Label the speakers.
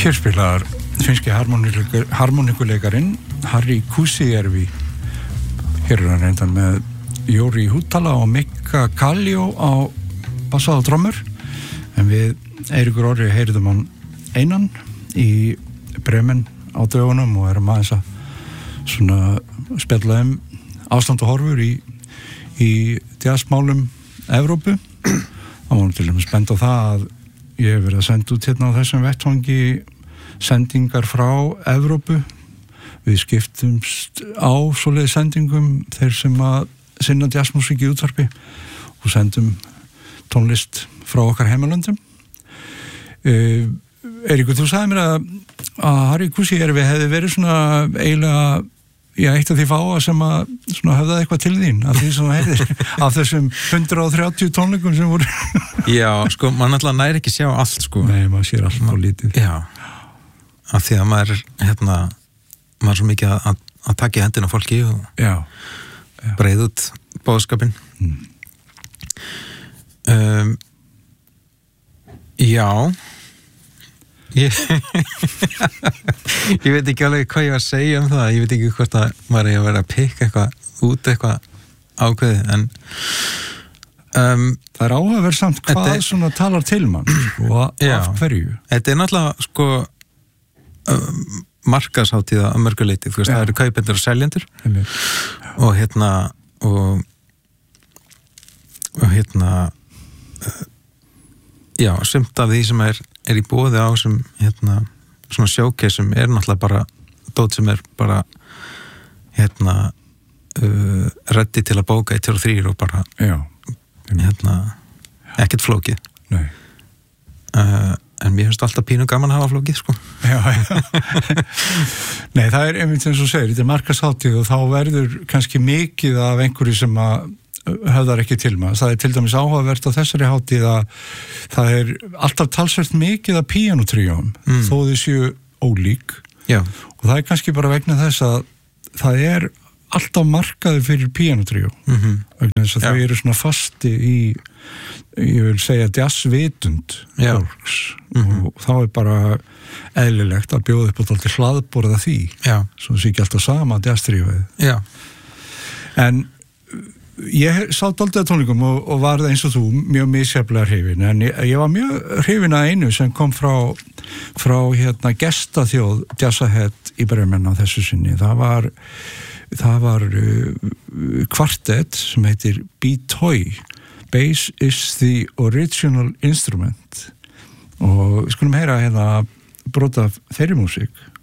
Speaker 1: Hér spilar finnski harmonikuleikarin Harri Kuusijärvi. Hér hann reyndan með Jóri Hútala og Mikka Kaljó á bassa og trommur, en við Eiríkur Orri heyrðum hann einan í Bremen á dögunum og erum aðeins að svona spjalla ástand og horfur í jazzmálum Evrópu. Það var til dæmis spennt á það að ég hef verið að senda út hérna á þessum vettvangi sendingar frá Evrópu. Við skiptumst á svoleiðis sendingum þeir sem að sinna jazzmusík í útvarpi og sendum tónlist frá okkar heimalöndum. Eiríkur, þú sagði mér að Harri Kuusijärvi hefði verið svona eiginlega eitt af því fáa sem að svona höfðaði eitthvað til þín af því sem það heitir af þessum 130 tónleikum sem voru.
Speaker 2: Já, sko, maður náttúrulega næri ekki sjá allt, sko.
Speaker 1: Nei, maður sér allt á lítið.
Speaker 2: Já, af því að maður maður er svo mikið að taka í hendina fólki og
Speaker 1: já.
Speaker 2: Breiða út boðskapinn. Já, ég veit ekki alveg hvað ég var að segja um það. Ég veit ekki hvort að maður er að vera að pikka eitthvað ákveðið, en
Speaker 1: það er áhugaverð samt hvað svona talar til mann, sko, af hverju. Þetta
Speaker 2: er náttúrulega, sko, markaðsháttíð að mörgu leyti, þú veist, það eru kaupendur og seljendur og já, sumt af því sem er í boði á sem svona showcase-um er náttúrulega bara dót sem er bara reddi til að bóka 1, 2 og 3 og bara ekkert flókið.
Speaker 1: Nei.
Speaker 2: En mér finnst alltaf pínu gaman að hafa flókið, sko.
Speaker 1: Já. Nei, það er einmitt sem þú segir, þetta er markaðsháttíð og þá verður kannski mikið af einhverju sem að höfðar ekki til maður. Það er til dæmis áhugavert á þessari hátíð að það er alltaf talsvert mikið af píanótríóum, þó þau séu ólík.
Speaker 2: Já.
Speaker 1: Og það er kannski bara vegna þess að það er alltaf markaður fyrir píanótríó. Vegna þess að þau eru svona fasti í, ég vil segja, jazzvitund fólks. Og þá er bara eðlilegt að bjóða upp á dálítið hlaðborða því. Já. Svo sé ekki alltaf sama jazztríóið. Já. En ég sá dálítið að tónleikum og var það eins og þú mjög misjaflega hrifin, en ég var mjög hrifin að einu sem kom frá gestaþjóð Jazzahead í Bremen á þessu sinni. Það var kvartett sem heitir B-Toy, Bass is the Original Instrument, og við skulum heyra brot af þeirri músík.